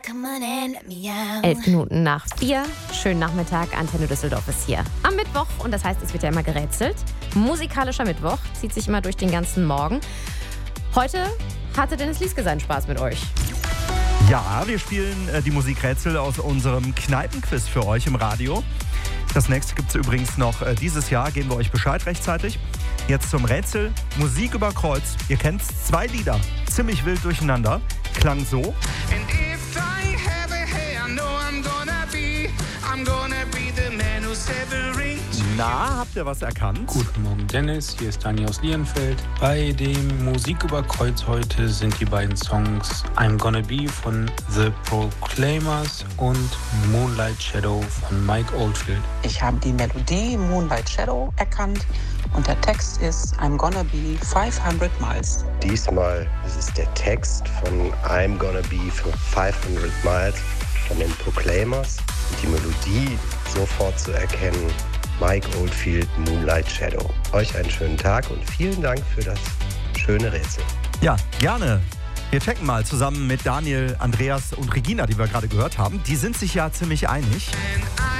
11 nach 4. Schönen Nachmittag. Antenne Düsseldorf ist hier. Am Mittwoch, und das heißt, es wird ja immer gerätselt. Musikalischer Mittwoch. Zieht sich immer durch den ganzen Morgen. Heute hatte Dennis Lieske seinen Spaß mit euch. Ja, wir spielen die Musikrätsel aus unserem Kneipenquiz für euch im Radio. Das nächste gibt es übrigens noch dieses Jahr. Geben wir euch Bescheid rechtzeitig. Jetzt zum Rätsel. Musik über Kreuz. Ihr kennt 2 Lieder. Ziemlich wild durcheinander. Klang so. Na, habt ihr was erkannt? Guten Morgen, Dennis. Hier ist Dani aus Lierenfeld. Bei dem Musik über Kreuz heute sind die beiden Songs I'm Gonna Be von The Proclaimers und Moonlight Shadow von Mike Oldfield. Ich habe die Melodie Moonlight Shadow erkannt und der Text ist I'm Gonna Be 500 Miles. Diesmal ist es der Text von I'm Gonna Be für 500 Miles von den Proclaimers. Und die Melodie sofort zu erkennen. Mike Oldfield, Moonlight Shadow. Euch einen schönen Tag und vielen Dank für das schöne Rätsel. Ja, gerne. Wir checken mal zusammen mit Daniel, Andreas und Regina, die wir gerade gehört haben. Die sind sich ja ziemlich einig.